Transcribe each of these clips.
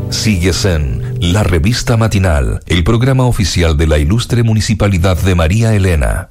Sigues en La Revista Matinal, el programa oficial de la ilustre Municipalidad de María Elena.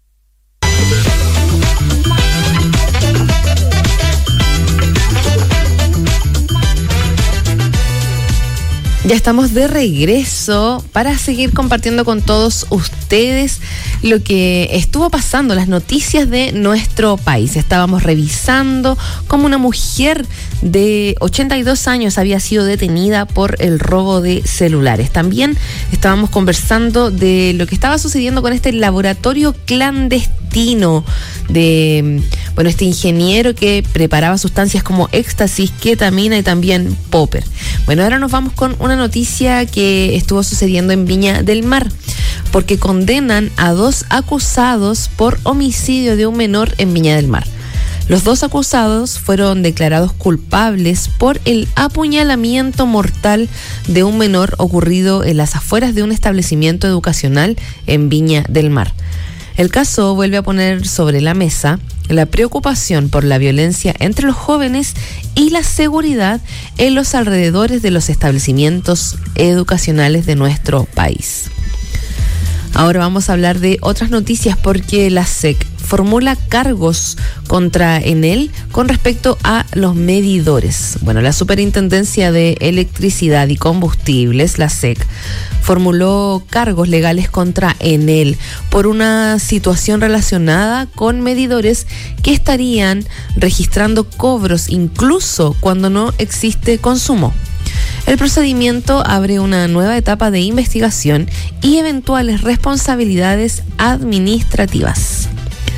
Ya estamos de regreso para seguir compartiendo con todos ustedes lo que estuvo pasando, las noticias de nuestro país. Estábamos revisando cómo una mujer de 82 años había sido detenida por el robo de celulares. También estábamos conversando de lo que estaba sucediendo con este laboratorio clandestino de, este ingeniero que preparaba sustancias como éxtasis, ketamina y también popper. Bueno, ahora nos vamos con una noticia que estuvo sucediendo en Viña del Mar, porque condenan a 2 acusados por homicidio de un menor en Viña del Mar. Los 2 acusados fueron declarados culpables por el apuñalamiento mortal de un menor ocurrido en las afueras de un establecimiento educacional en Viña del Mar. El caso vuelve a poner sobre la mesa la preocupación por la violencia entre los jóvenes y la seguridad en los alrededores de los establecimientos educacionales de nuestro país. Ahora vamos a hablar de otras noticias porque la SEC formula cargos contra Enel con respecto a los medidores. Bueno, la Superintendencia de Electricidad y Combustibles, la SEC, formuló cargos legales contra Enel por una situación relacionada con medidores que estarían registrando cobros incluso cuando no existe consumo. El procedimiento abre una nueva etapa de investigación y eventuales responsabilidades administrativas.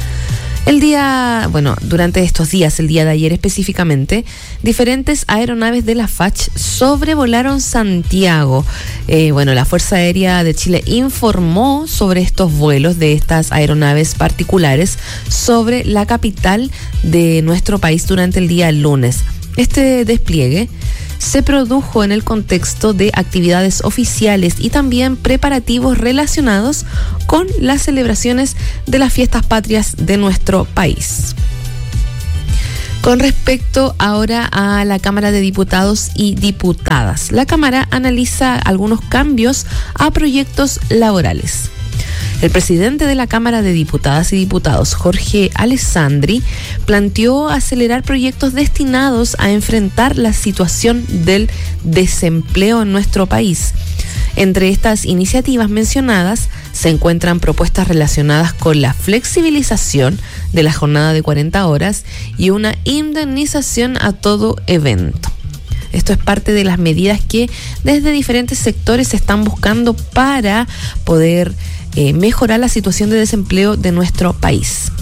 Durante estos días, el día de ayer específicamente, diferentes aeronaves de la FACH sobrevolaron Santiago. La Fuerza Aérea de Chile informó sobre estos vuelos de estas aeronaves particulares sobre la capital de nuestro país durante el día lunes. Este despliegue se produjo en el contexto de actividades oficiales y también preparativos relacionados con las celebraciones de las fiestas patrias de nuestro país. Con respecto ahora a la Cámara de Diputados y Diputadas, la Cámara analiza algunos cambios a proyectos laborales. El presidente de la Cámara de Diputadas y Diputados, Jorge Alessandri, planteó acelerar proyectos destinados a enfrentar la situación del desempleo en nuestro país. Entre estas iniciativas mencionadas se encuentran propuestas relacionadas con la flexibilización de la jornada de 40 horas y una indemnización a todo evento. Esto es parte de las medidas que desde diferentes sectores se están buscando para poder mejorar la situación de desempleo de nuestro país.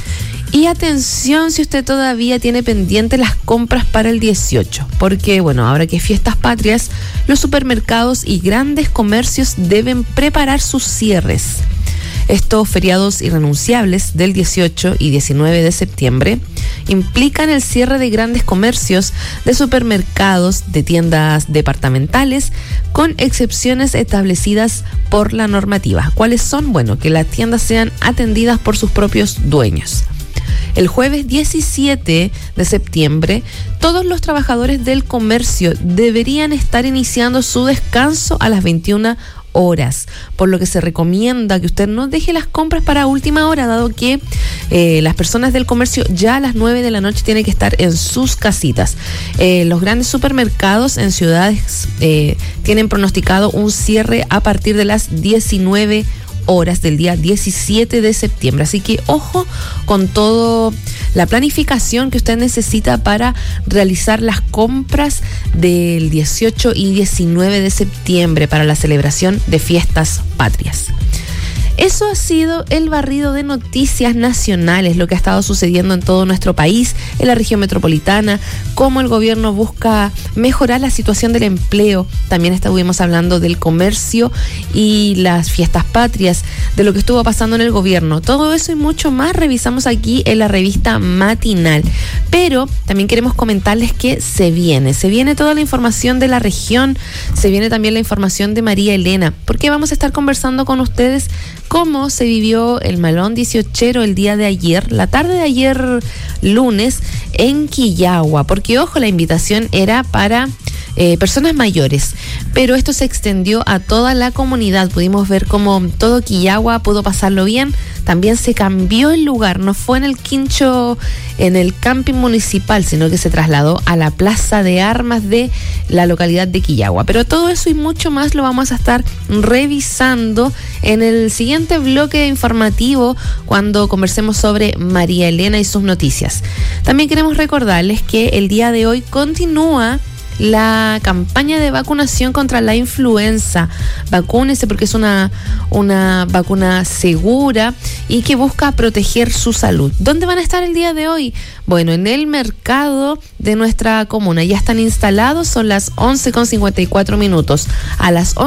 Y atención si usted todavía tiene pendiente las compras para el 18, porque ahora que es fiestas patrias, los supermercados y grandes comercios deben preparar sus cierres. Estos feriados irrenunciables del 18 y 19 de septiembre implican el cierre de grandes comercios, de supermercados, de tiendas departamentales, con excepciones establecidas por la normativa. ¿Cuáles son? Que las tiendas sean atendidas por sus propios dueños. El jueves 17 de septiembre, todos los trabajadores del comercio deberían estar iniciando su descanso a las 21 horas, por lo que se recomienda que usted no deje las compras para última hora, dado que las personas del comercio ya a las 9 de la noche tienen que estar en sus casitas. Los grandes supermercados en ciudades tienen pronosticado un cierre a partir de las 19 horas del día 17 de septiembre. Así que ojo con todo la planificación que usted necesita para realizar las compras del 18 y 19 de septiembre para la celebración de fiestas patrias. Eso ha sido el barrido de noticias nacionales, lo que ha estado sucediendo en todo nuestro país, en la región metropolitana, cómo el gobierno busca mejorar la situación del empleo. También estuvimos hablando del comercio y las fiestas patrias, de lo que estuvo pasando en el gobierno. Todo eso y mucho más revisamos aquí en la revista matinal. Pero también queremos comentarles que se viene toda la información de la región, se viene también la información de María Elena, porque vamos a estar conversando con ustedes cómo se vivió el Malón 18 el día de ayer, la tarde de ayer lunes, en Quillagua, porque ojo, la invitación era para personas mayores, pero esto se extendió a toda la comunidad. Pudimos ver cómo todo Quillagua pudo pasarlo bien. También se cambió el lugar, no fue en el Quincho, en el camping municipal, sino que se trasladó a la Plaza de Armas de la localidad de Quillagua. Pero todo eso y mucho más lo vamos a estar revisando en el siguiente bloque informativo cuando conversemos sobre María Elena y sus noticias. También queremos recordarles que el día de hoy continúa la campaña de vacunación contra la influenza. Vacúnese porque es una vacuna segura y que busca proteger su salud. ¿Dónde van a estar el día de hoy? Bueno, en el mercado de nuestra comuna. Ya están instalados, son las 11:54. A las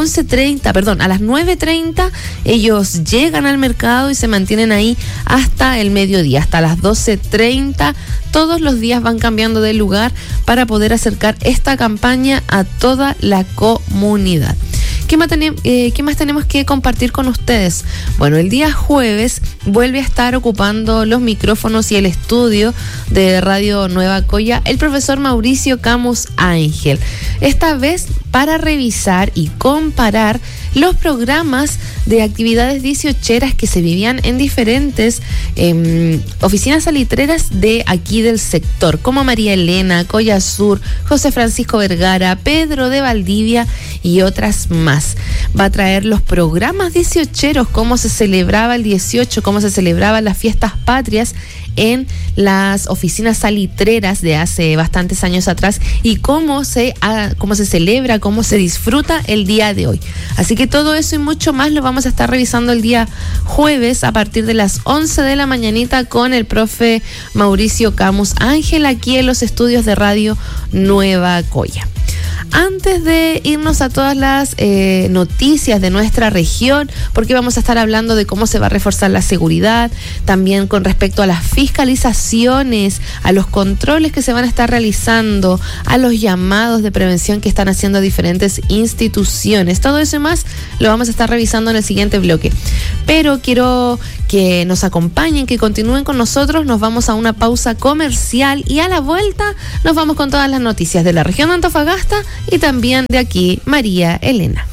9:30 ellos llegan al mercado y se mantienen ahí hasta el mediodía, hasta las 12:30. Todos los días van cambiando de lugar para poder acercar esta campaña a toda la comunidad. ¿Qué más tenemos que compartir con ustedes? Bueno, el día jueves vuelve a estar ocupando los micrófonos y el estudio de Radio Nueva Coya el profesor Mauricio Camus Ángel. Esta vez para revisar y comparar los programas de actividades 18eras que se vivían en diferentes oficinas salitreras de aquí del sector, como María Elena, Coya Sur, José Francisco Vergara, Pedro de Valdivia y otras más. Va a traer los programas 18eros, cómo se celebraba el 18, cómo se celebraban las fiestas patrias en las oficinas salitreras de hace bastantes años atrás y cómo se celebra, cómo se disfruta el día de hoy. Así que todo eso y mucho más lo vamos a estar revisando el día jueves a partir de las 11 de la mañanita con el profe Mauricio Camus Ángel aquí en los estudios de Radio Nueva Coya. Antes de irnos a todas las noticias de nuestra región, porque vamos a estar hablando de cómo se va a reforzar la seguridad, también con respecto a las fiscalizaciones, a los controles que se van a estar realizando, a los llamados de prevención que están haciendo diferentes instituciones. Todo eso y más lo vamos a estar revisando en el siguiente bloque. Pero quiero que nos acompañen, que continúen con nosotros. Nos vamos a una pausa comercial y a la vuelta nos vamos con todas las noticias de la región de Antofagasta y también de aquí, María Elena.